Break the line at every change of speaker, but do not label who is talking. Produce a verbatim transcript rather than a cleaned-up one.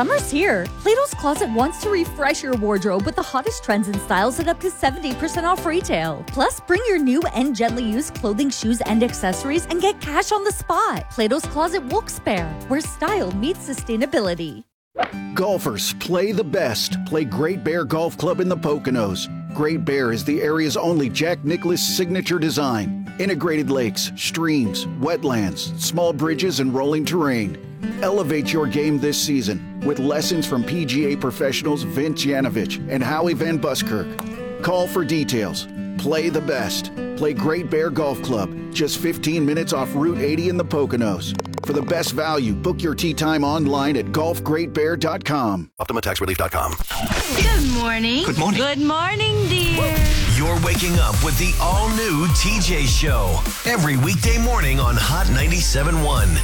Summer's here. Plato's Closet wants to refresh your wardrobe with the hottest trends and styles at up to seventy percent off retail. Plus, bring your new and gently used clothing, shoes, and accessories and get cash on the spot. Plato's Closet Wilkes-Barre, where style meets sustainability.
Golfers, play the best. Play Great Bear Golf Club in the Poconos. Great Bear is the area's only Jack Nicklaus signature design. Integrated lakes, streams, wetlands, small bridges, and rolling terrain. Elevate your game this season with lessons from P G A professionals Vince Yanovich and Howie Van Buskirk. Call for details. Play the best. Play Great Bear Golf Club, just fifteen minutes off Route eighty in the Poconos. For the best value, book your tee time online at golf great bear dot com.
Optima Tax Relief dot com.
Good morning.
Good morning.
Good morning, dear.
You're waking up with the all-new T J Show every weekday morning on Hot ninety-seven point one.